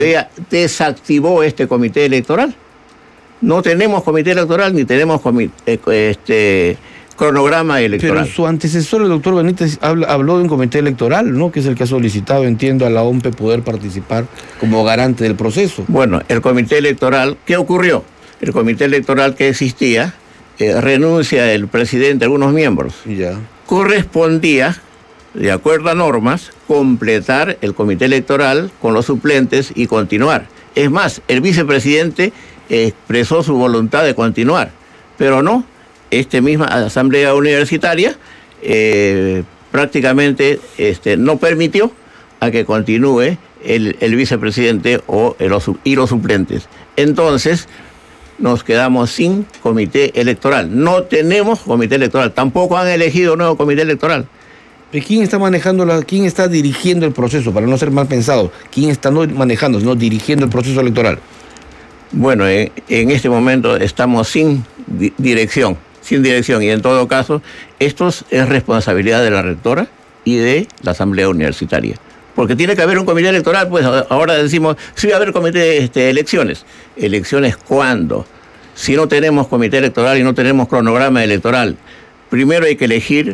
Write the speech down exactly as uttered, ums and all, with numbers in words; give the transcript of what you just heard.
desactivó este comité electoral. No tenemos comité electoral ni tenemos comité, este, cronograma electoral. Pero su antecesor, el doctor Benítez, habla, habló de un comité electoral, ¿no? Que es el que ha solicitado, entiendo, a la O M P E poder participar como garante del proceso. Bueno, el comité electoral, ¿qué ocurrió? El comité electoral que existía, eh, renuncia el presidente, algunos miembros. Ya. Correspondía, de acuerdo a normas, completar el comité electoral con los suplentes y continuar. Es más, el vicepresidente expresó su voluntad de continuar, pero no, esta misma asamblea universitaria eh, prácticamente este, no permitió a que continúe el, el vicepresidente o el, y los suplentes. Entonces, nos quedamos sin comité electoral. No tenemos comité electoral, tampoco han elegido un nuevo comité electoral. ¿Quién está manejando, la, quién está dirigiendo el proceso, para no ser mal pensado? ¿Quién está no manejando, sino dirigiendo el proceso electoral? Bueno, en, en este momento estamos sin di dirección, sin dirección, y en todo caso, esto es responsabilidad de la rectora y de la asamblea universitaria. Porque tiene que haber un comité electoral, pues ahora decimos, sí va a haber comité de este, elecciones. ¿Elecciones cuándo? Si no tenemos comité electoral y no tenemos cronograma electoral, primero hay que elegir